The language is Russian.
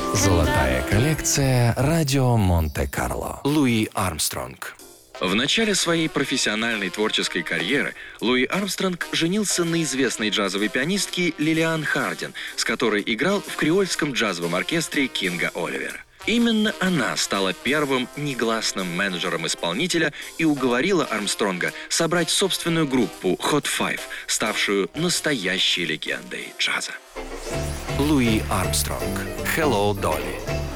Золотая коллекция «Радио Монте-Карло». Луи Армстронг. В начале своей профессиональной творческой карьеры Луи Армстронг женился на известной джазовой пианистке Лилиан Хардин, с которой играл в креольском джазовом оркестре Кинга Оливера. Именно она стала первым негласным менеджером исполнителя и уговорила Армстронга собрать собственную группу Hot Five, ставшую настоящей легендой джаза. Луи Армстронг. Hello, Dolly.